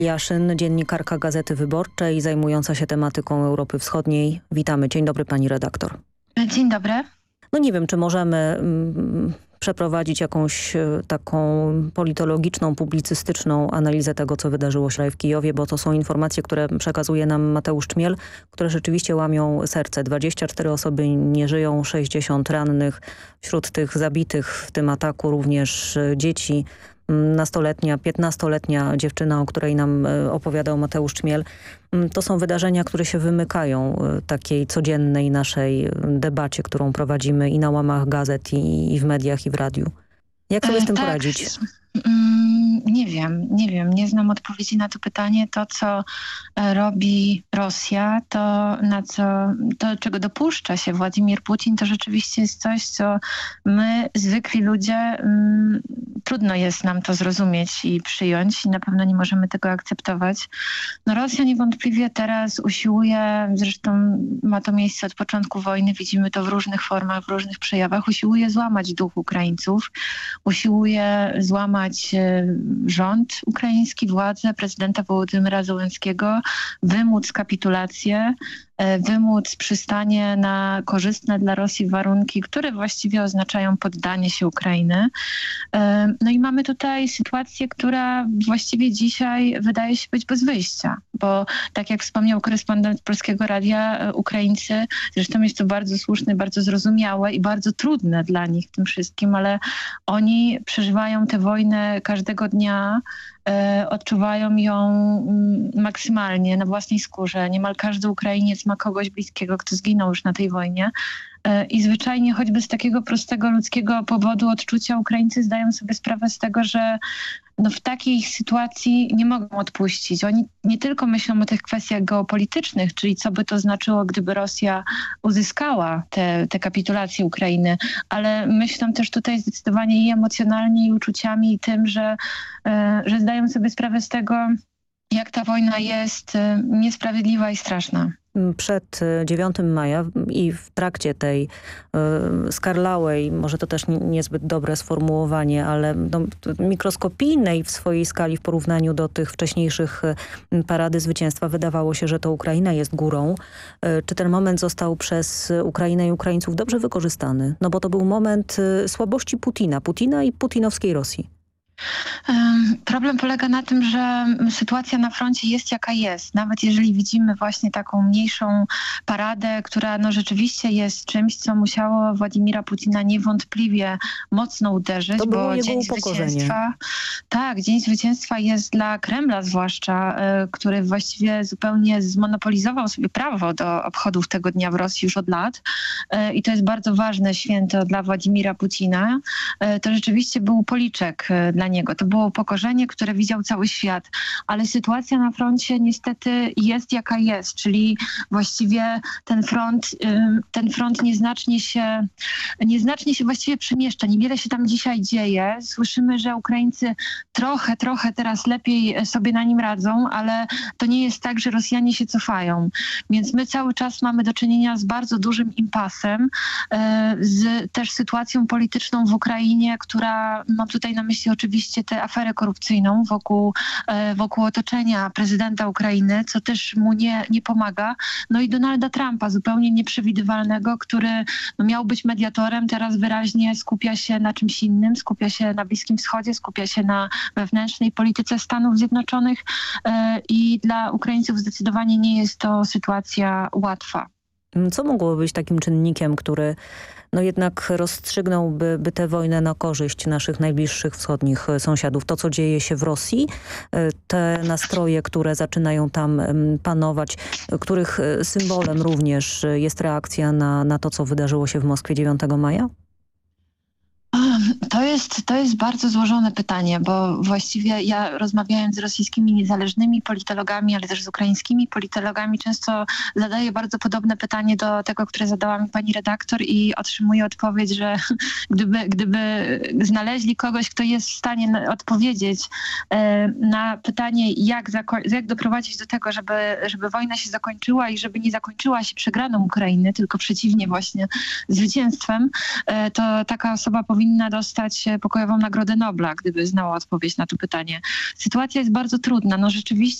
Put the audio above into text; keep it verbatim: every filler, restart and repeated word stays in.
Jaszyn, dziennikarka Gazety Wyborczej, zajmująca się tematyką Europy Wschodniej. Witamy. Dzień dobry, pani redaktor. Dzień dobry. No nie wiem, czy możemy mm, przeprowadzić jakąś e, taką politologiczną, publicystyczną analizę tego, co wydarzyło się w Kijowie, bo to są informacje, które przekazuje nam Mateusz Czmiel, które rzeczywiście łamią serce. dwadzieścia cztery osoby nie żyją, sześćdziesiąt rannych. Wśród tych zabitych w tym ataku również e, dzieci. Nastoletnia, piętnastoletnia dziewczyna, o której nam opowiadał Mateusz Czmiel. To są wydarzenia, które się wymykają takiej codziennej naszej debacie, którą prowadzimy i na łamach gazet, i, i w mediach, i w radiu. Jak sobie z tym tak. poradzić? Nie wiem, nie wiem. Nie znam odpowiedzi na to pytanie. To, co robi Rosja, to, na co, to czego dopuszcza się Władimir Putin, to rzeczywiście jest coś, co my, zwykli ludzie, mm, trudno jest nam to zrozumieć i przyjąć i na pewno nie możemy tego akceptować. No Rosja niewątpliwie teraz usiłuje, zresztą ma to miejsce od początku wojny, widzimy to w różnych formach, w różnych przejawach, usiłuje złamać duch Ukraińców, usiłuje złamać rząd ukraiński, władzę prezydenta Wołodymyra Zełenskiego, wymóc kapitulację, wymóc przystanie na korzystne dla Rosji warunki, które właściwie oznaczają poddanie się Ukrainy. No i mamy tutaj sytuację, która właściwie dzisiaj wydaje się być bez wyjścia, bo tak jak wspomniał korespondent Polskiego Radia, Ukraińcy, zresztą jest to bardzo słuszne, bardzo zrozumiałe i bardzo trudne dla nich tym wszystkim, ale oni przeżywają tę wojnę każdego dnia, odczuwają ją maksymalnie na własnej skórze. Niemal każdy Ukrainiec ma kogoś bliskiego, kto zginął już na tej wojnie. I zwyczajnie choćby z takiego prostego ludzkiego powodu odczucia Ukraińcy zdają sobie sprawę z tego, że no w takiej sytuacji nie mogą odpuścić. Oni nie tylko myślą o tych kwestiach geopolitycznych, czyli co by to znaczyło, gdyby Rosja uzyskała te, te kapitulacje Ukrainy, ale myślą też tutaj zdecydowanie i emocjonalnie, i uczuciami, i tym, że, że zdają sobie sprawę z tego, jak ta wojna jest niesprawiedliwa i straszna. Przed dziewiątego maja i w trakcie tej y, skarlałej, może to też niezbyt dobre sformułowanie, ale no, mikroskopijnej w swojej skali w porównaniu do tych wcześniejszych parady zwycięstwa, wydawało się, że to Ukraina jest górą. Y, czy ten moment został przez Ukrainę i Ukraińców dobrze wykorzystany? No bo to był moment y, słabości Putina, Putina i putinowskiej Rosji. Problem polega na tym, że sytuacja na froncie jest jaka jest. Nawet jeżeli widzimy właśnie taką mniejszą paradę, która no rzeczywiście jest czymś, co musiało Władimira Putina niewątpliwie mocno uderzyć, to było bo jego Dzień upokorzenie. Zwycięstwa, tak, Dzień Zwycięstwa jest dla Kremla zwłaszcza, który właściwie zupełnie zmonopolizował sobie prawo do obchodów tego dnia w Rosji już od lat. I to jest bardzo ważne święto dla Władimira Putina. To rzeczywiście był policzek dla niego. To było upokorzenie, które widział cały świat, ale sytuacja na froncie niestety jest jaka jest, czyli właściwie ten front, ten front nieznacznie się, nieznacznie się właściwie przemieszcza. Niewiele się tam dzisiaj dzieje. Słyszymy, że Ukraińcy trochę, trochę teraz lepiej sobie na nim radzą, ale to nie jest tak, że Rosjanie się cofają. Więc my cały czas mamy do czynienia z bardzo dużym impasem, z też sytuacją polityczną w Ukrainie, która, mam tutaj na myśli oczywiście tę aferę korupcyjną wokół, wokół otoczenia prezydenta Ukrainy, co też mu nie, nie pomaga. No i Donalda Trumpa, zupełnie nieprzewidywalnego, który no, miał być mediatorem, teraz wyraźnie skupia się na czymś innym, skupia się na Bliskim Wschodzie, skupia się na wewnętrznej polityce Stanów Zjednoczonych i dla Ukraińców zdecydowanie nie jest to sytuacja łatwa. Co mogłoby być takim czynnikiem, który no jednak rozstrzygnąłby by tę wojnę na korzyść naszych najbliższych wschodnich sąsiadów? To, co dzieje się w Rosji, te nastroje, które zaczynają tam panować, których symbolem również jest reakcja na, na to, co wydarzyło się w Moskwie dziewiątego maja? To jest, to jest bardzo złożone pytanie, bo właściwie ja rozmawiając z rosyjskimi niezależnymi politologami, ale też z ukraińskimi politologami często zadaję bardzo podobne pytanie do tego, które zadała mi pani redaktor i otrzymuję odpowiedź, że gdyby, gdyby znaleźli kogoś, kto jest w stanie odpowiedzieć na pytanie, jak, jak doprowadzić do tego, żeby, żeby wojna się zakończyła i żeby nie zakończyła się przegraną Ukrainy, tylko przeciwnie właśnie zwycięstwem, to taka osoba powinna dostać dostać pokojową Nagrodę Nobla, gdyby znała odpowiedź na to pytanie. Sytuacja jest bardzo trudna. No rzeczywiście